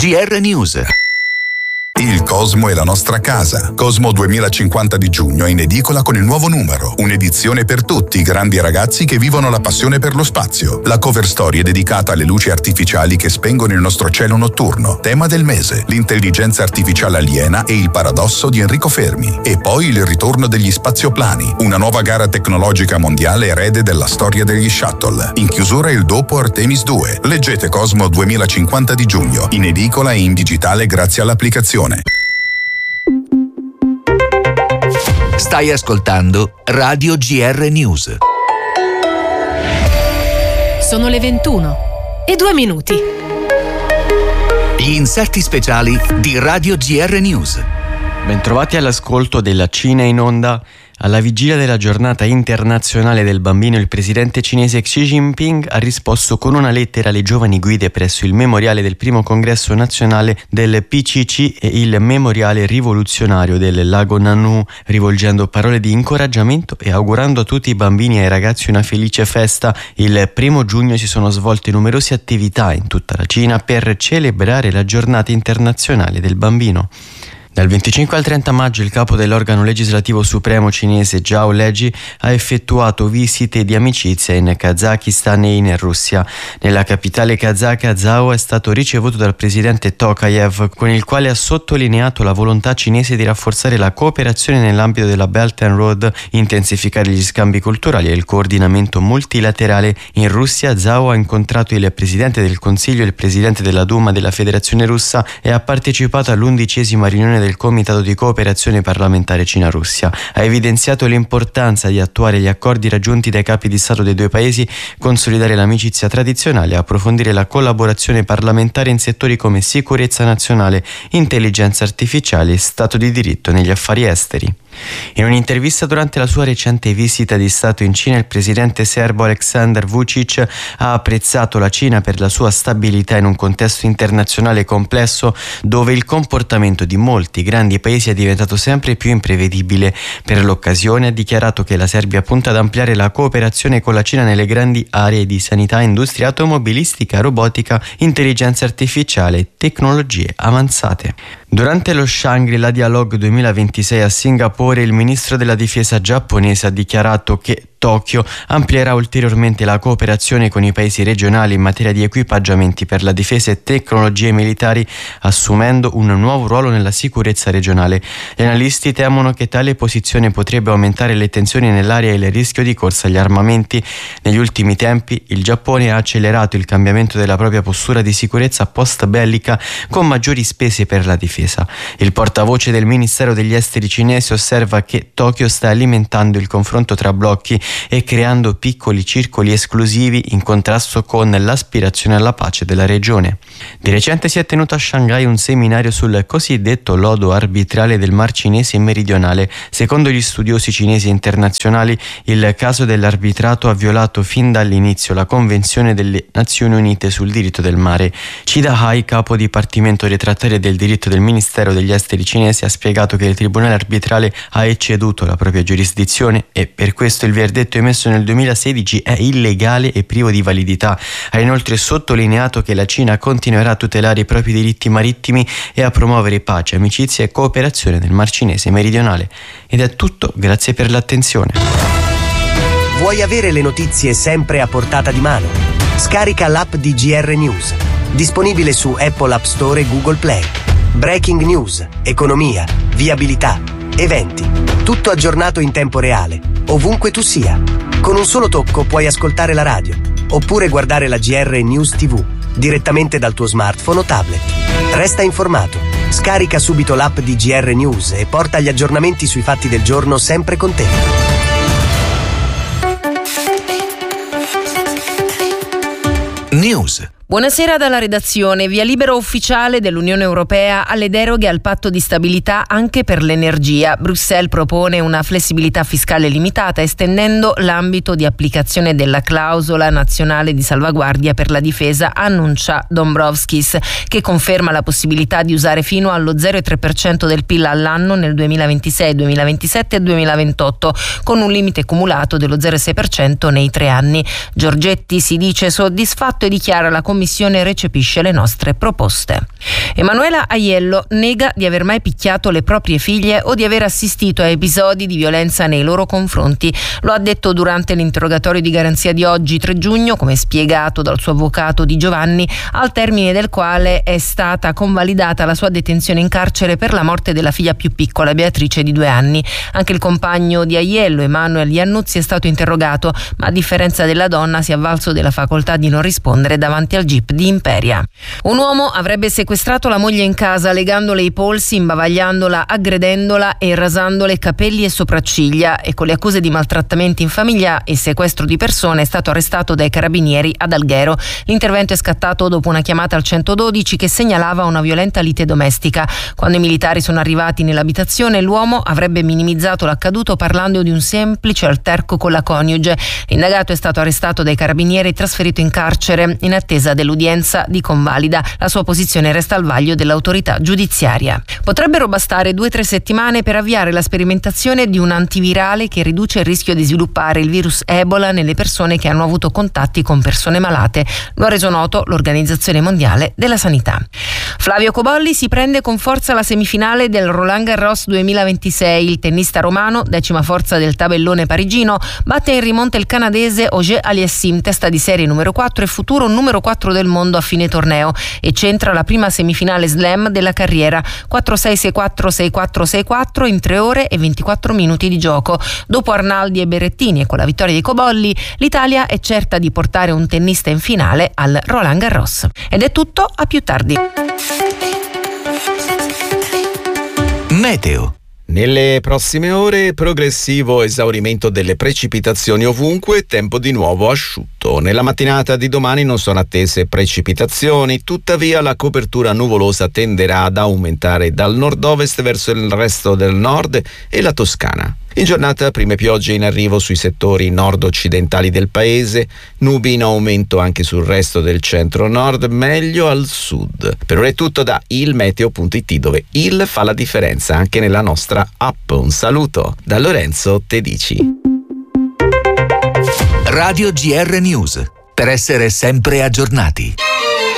GR News. Il Cosmo è la nostra casa. Cosmo 2050 di giugno è in edicola con il nuovo numero. Un'edizione per tutti, grandi e ragazzi che vivono la passione per lo spazio. La cover story è dedicata alle luci artificiali che spengono il nostro cielo notturno. Tema del mese: l'intelligenza artificiale aliena e il paradosso di Enrico Fermi. E poi il ritorno degli spazioplani, una nuova gara tecnologica mondiale erede della storia degli shuttle. In chiusura il dopo Artemis 2. Leggete Cosmo 2050 di giugno, in edicola e in digitale grazie all'applicazione. Stai ascoltando Radio GR News. Sono le 21:02. Gli inserti speciali di Radio GR News. Bentrovati all'ascolto della Cina in onda. Alla vigilia della giornata internazionale del bambino, il presidente cinese Xi Jinping ha risposto con una lettera alle giovani guide presso il memoriale del primo congresso nazionale del PCC e il memoriale rivoluzionario del lago Nanu, rivolgendo parole di incoraggiamento e augurando a tutti i bambini e ai ragazzi una felice festa. Il 1 giugno si sono svolte numerose attività in tutta la Cina per celebrare la giornata internazionale del bambino. Dal 25 al 30 maggio il capo dell'organo legislativo supremo cinese Zhao Leji ha effettuato visite di amicizia in Kazakistan e in Russia. Nella capitale kazaka Zhao è stato ricevuto dal presidente Tokayev, con il quale ha sottolineato la volontà cinese di rafforzare la cooperazione nell'ambito della Belt and Road, intensificare gli scambi culturali e il coordinamento multilaterale. In Russia Zhao ha incontrato il presidente del Consiglio e il presidente della Duma della Federazione Russa e ha partecipato all'11ª riunione del Comitato di Cooperazione Parlamentare Cina-Russia. Ha evidenziato l'importanza di attuare gli accordi raggiunti dai capi di Stato dei due paesi, consolidare l'amicizia tradizionale e approfondire la collaborazione parlamentare in settori come sicurezza nazionale, intelligenza artificiale e Stato di diritto negli affari esteri. In un'intervista durante la sua recente visita di Stato in Cina, il presidente serbo Aleksandar Vučić ha apprezzato la Cina per la sua stabilità in un contesto internazionale complesso dove il comportamento di molti grandi paesi è diventato sempre più imprevedibile. Per l'occasione ha dichiarato che la Serbia punta ad ampliare la cooperazione con la Cina nelle grandi aree di sanità, industria automobilistica, robotica, intelligenza artificiale e tecnologie avanzate. Durante lo Shangri-La Dialogue 2026 a Singapore, il ministro della difesa giapponese ha dichiarato che Tokyo amplierà ulteriormente la cooperazione con i paesi regionali in materia di equipaggiamenti per la difesa e tecnologie militari, assumendo un nuovo ruolo nella sicurezza regionale. Gli analisti temono che tale posizione potrebbe aumentare le tensioni nell'area e il rischio di corsa agli armamenti. Negli ultimi tempi il Giappone ha accelerato il cambiamento della propria postura di sicurezza post-bellica con maggiori spese per la difesa. Il portavoce del Ministero degli Esteri cinese osserva che Tokyo sta alimentando il confronto tra blocchi e creando piccoli circoli esclusivi in contrasto con l'aspirazione alla pace della regione. Di recente si è tenuto a Shanghai un seminario sul cosiddetto lodo arbitrale del Mar Cinese meridionale. Secondo gli studiosi cinesi internazionali, il caso dell'arbitrato ha violato fin dall'inizio la Convenzione delle Nazioni Unite sul diritto del mare. Chida Hai, capo dipartimento retrattario del diritto del Ministero degli Esteri cinese, ha spiegato che il tribunale arbitrale ha ecceduto la propria giurisdizione e per questo il verdetto emesso nel 2016 è illegale e privo di validità. Ha inoltre sottolineato che la Cina continuerà a tutelare i propri diritti marittimi e a promuovere pace, amicizia e cooperazione nel Mar Cinese meridionale. Ed è tutto, grazie per l'attenzione. Vuoi avere le notizie sempre a portata di mano? Scarica l'app di GR News, disponibile su Apple App Store e Google Play. Breaking news, economia, viabilità, eventi, tutto aggiornato in tempo reale, ovunque tu sia. Con un solo tocco puoi ascoltare la radio, oppure guardare la GR News TV, direttamente dal tuo smartphone o tablet. Resta informato, scarica subito l'app di GR News e porta gli aggiornamenti sui fatti del giorno sempre con te. News. Buonasera dalla redazione. Via libera ufficiale dell'Unione Europea alle deroghe al patto di stabilità anche per l'energia. Bruxelles propone una flessibilità fiscale limitata, estendendo l'ambito di applicazione della clausola nazionale di salvaguardia per la difesa, annuncia Dombrovskis, che conferma la possibilità di usare fino allo 0,3% del PIL all'anno nel 2026, 2027 e 2028, con un limite cumulato dello 0,6% nei 3 anni. Giorgetti si dice soddisfatto e dichiara la Commissione recepisce le nostre proposte. Emanuela Aiello nega di aver mai picchiato le proprie figlie o di aver assistito a episodi di violenza nei loro confronti. Lo ha detto durante l'interrogatorio di garanzia di oggi, 3 giugno, come spiegato dal suo avvocato Di Giovanni, al termine del quale è stata convalidata la sua detenzione in carcere per la morte della figlia più piccola, Beatrice, di 2 anni. Anche il compagno di Aiello, Emanuel Iannuzzi, è stato interrogato, ma a differenza della donna si è avvalso della facoltà di non rispondere davanti al GIP di Imperia. Un uomo avrebbe sequestrato la moglie in casa, legandole i polsi, imbavagliandola, aggredendola e rasandole capelli e sopracciglia, e con le accuse di maltrattamenti in famiglia e sequestro di persone è stato arrestato dai carabinieri ad Alghero. L'intervento è scattato dopo una chiamata al 112 che segnalava una violenta lite domestica. Quando i militari sono arrivati nell'abitazione, l'uomo avrebbe minimizzato l'accaduto parlando di un semplice alterco con la coniuge. L'indagato è stato arrestato dai carabinieri e trasferito in carcere in attesa dell'udienza di convalida. La sua posizione resta al vaglio dell'autorità giudiziaria. Potrebbero bastare 2-3 settimane per avviare la sperimentazione di un antivirale che riduce il rischio di sviluppare il virus Ebola nelle persone che hanno avuto contatti con persone malate. Lo ha reso noto l'Organizzazione Mondiale della Sanità. Flavio Cobolli si prende con forza la semifinale del Roland Garros 2026. Il tennista romano, 10ª forza del tabellone parigino, batte in rimonta il canadese Auger Aliassime, testa di serie numero 4 e futuro numero 4 del mondo a fine torneo, e centra la prima semifinale slam della carriera. 4-6, 6-4, 6-4, 6-4 in 3 ore e 24 minuti di gioco. Dopo Arnaldi e Berrettini e con la vittoria di Cobolli, l'Italia è certa di portare un tennista in finale al Roland Garros. Ed è tutto, a più tardi. Meteo. Nelle prossime ore progressivo esaurimento delle precipitazioni ovunque, tempo di nuovo asciutto. Nella mattinata di domani non sono attese precipitazioni, tuttavia la copertura nuvolosa tenderà ad aumentare dal nord-ovest verso il resto del nord e la Toscana. In giornata prime piogge in arrivo sui settori nord-occidentali del paese, nubi in aumento anche sul resto del centro-nord, meglio al sud. Per ora è tutto da ilmeteo.it, dove il fa la differenza anche nella nostra app. Un saluto da Lorenzo Tedici. Radio GR News, per essere sempre aggiornati.